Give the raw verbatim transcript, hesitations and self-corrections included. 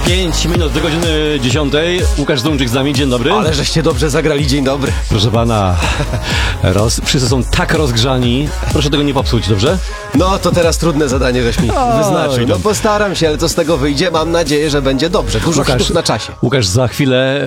pięć minut do godziny dziesiątej. Łukasz Dumczyk z nami, dzień dobry. Ale żeście dobrze zagrali, dzień dobry. Proszę pana, roz... wszyscy są tak rozgrzani. Proszę tego nie popsuć, dobrze? No to teraz trudne zadanie żeś mi Oj, wyznaczył. No tam. postaram się, ale co z tego wyjdzie? Mam nadzieję, że będzie dobrze. Dużo hitów na czasie. Łukasz, za chwilę